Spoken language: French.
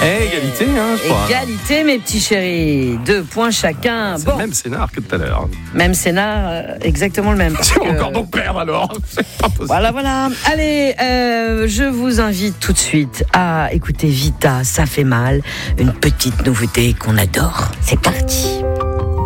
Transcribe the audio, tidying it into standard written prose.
Égalité, je crois. Égalité, mes petits chéris. 2 points chacun. C'est le même scénar que tout à l'heure. Même scénar, exactement le même. C'est encore donc perdre alors. C'est pas possible. Voilà. Allez, je vous invite tout de suite à écouter Vita, ça fait mal. Une petite nouveauté qu'on adore. C'est parti.